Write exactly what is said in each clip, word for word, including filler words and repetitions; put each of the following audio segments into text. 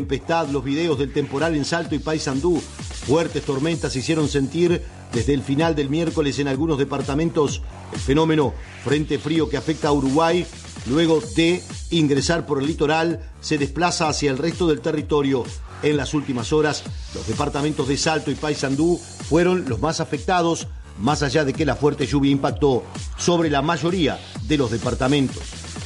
tempestad, los videos del temporal en Salto y Paysandú. Fuertes tormentas se hicieron sentir desde el final del miércoles en algunos departamentos. El fenómeno frente frío que afecta a Uruguay, luego de ingresar por el litoral, se desplaza hacia el resto del territorio. En las últimas horas, los departamentos de Salto y Paysandú fueron los más afectados, más allá de que la fuerte lluvia impactó sobre la mayoría de los departamentos.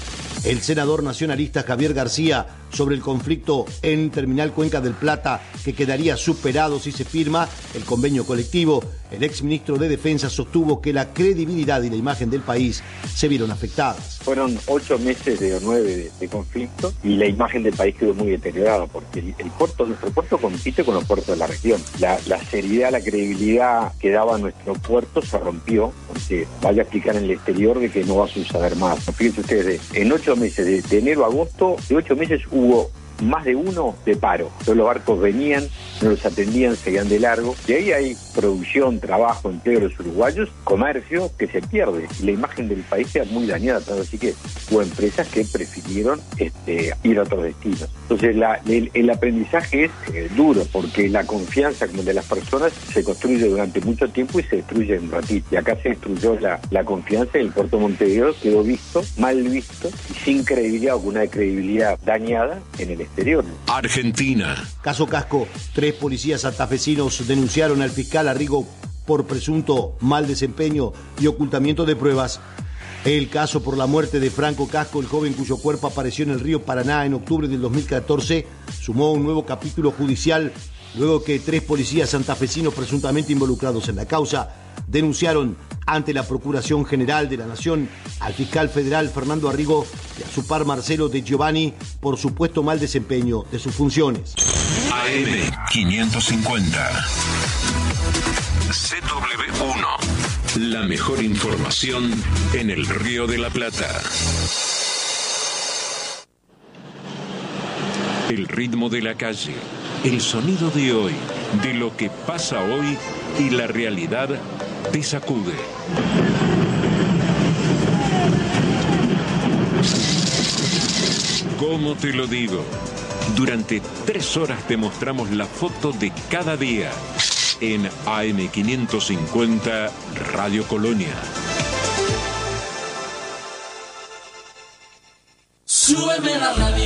El senador nacionalista Javier García sobre el conflicto en Terminal Cuenca del Plata, que quedaría superado si se firma el convenio colectivo. El exministro de Defensa sostuvo que la credibilidad y la imagen del país se vieron afectadas. Fueron ocho meses de, o nueve de, de conflicto y la imagen del país quedó muy deteriorada porque el, el puerto, nuestro puerto compite con los puertos de la región. La, la seriedad, la credibilidad que daba nuestro puerto se rompió porque vaya a explicar en el exterior de que no va a suceder más. Fíjense ustedes, en ocho meses, de, de enero a agosto, de ocho meses hubo más de uno de paro. Todos los barcos venían, no los atendían, seguían de largo. Y ahí hay producción, trabajo, empleo de los uruguayos, comercio que se pierde. Y la imagen del país queda muy dañada. Así que hubo empresas que prefirieron este, ir a otros destinos. Entonces la, el, el aprendizaje es eh, duro porque la confianza como de las personas se construye durante mucho tiempo y se destruye en un ratito. Y acá se destruyó la, la confianza y el puerto de Montevideo quedó visto, mal visto y sin credibilidad o con una credibilidad dañada en el exterior. Argentina. Caso Casco, tres policías santafesinos denunciaron al fiscal Arrigo por presunto mal desempeño y ocultamiento de pruebas. El caso por la muerte de Franco Casco, el joven cuyo cuerpo apareció en el río Paraná en octubre del dos mil catorce, sumó un nuevo capítulo judicial luego que tres policías santafesinos presuntamente involucrados en la causa denunciaron ante la Procuración General de la Nación al fiscal federal Fernando Arrigo y a su par Marcelo De Giovanni por supuesto mal desempeño de sus funciones. A M quinientos cincuenta. C W uno. La mejor información en el Río de la Plata. El ritmo de la calle, el sonido de hoy, de lo que pasa hoy y la realidad te sacude. ¿Cómo te lo digo? Durante tres horas te mostramos la foto de cada día en A M quinientos cincuenta Radio Colonia. Súbeme la radio.